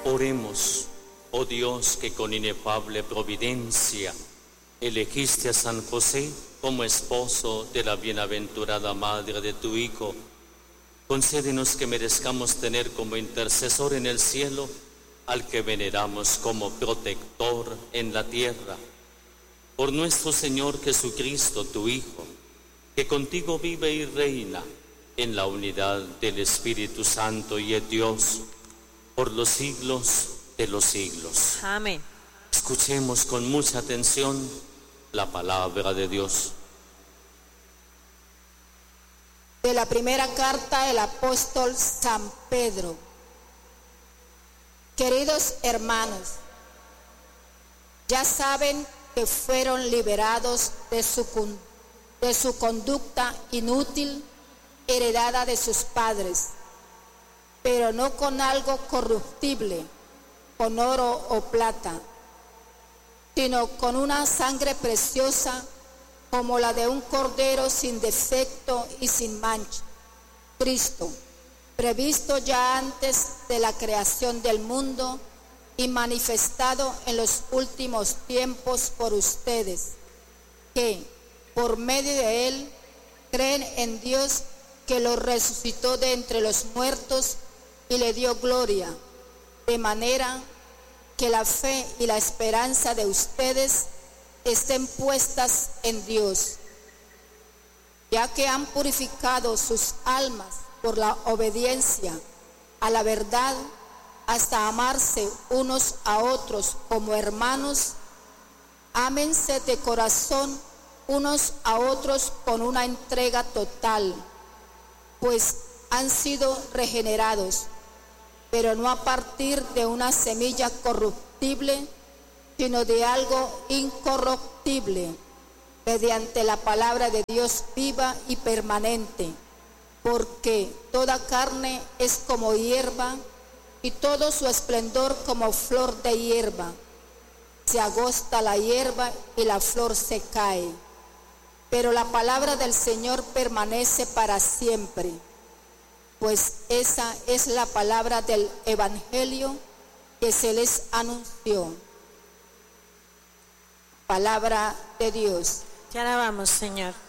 Oremos, oh Dios, que con inefable providencia elegiste a San José como esposo de la bienaventurada madre de tu Hijo. Concédenos que merezcamos tener como intercesor en el cielo al que veneramos como protector en la tierra. Por nuestro Señor Jesucristo, tu Hijo, que contigo vive y reina en la unidad del Espíritu Santo y es Dios, por los siglos de los siglos. Amén. Escuchemos con mucha atención la palabra de Dios. De la primera carta del apóstol San Pedro. Queridos hermanos, ya saben que fueron liberados de su conducta inútil heredada de sus padres, pero no con algo corruptible, con oro o plata, sino con una sangre preciosa como la de un cordero sin defecto y sin mancha, Cristo, previsto ya antes de la creación del mundo y manifestado en los últimos tiempos por ustedes, que por medio de él creen en Dios, que lo resucitó de entre los muertos y le dio gloria, de manera que la fe y la esperanza de ustedes estén puestas en Dios, ya que han purificado sus almas por la obediencia a la verdad hasta amarse unos a otros como hermanos. Ámense de corazón unos a otros con una entrega total, pues han sido regenerados, pero no a partir de una semilla corruptible, sino de algo incorruptible, mediante la palabra de Dios viva y permanente, porque toda carne es como hierba, y todo su esplendor como flor de hierba. Se agota la hierba y la flor se cae, pero la palabra del Señor permanece para siempre, pues esa es la palabra del Evangelio que se les anunció. Palabra de Dios. Te alabamos, Señor.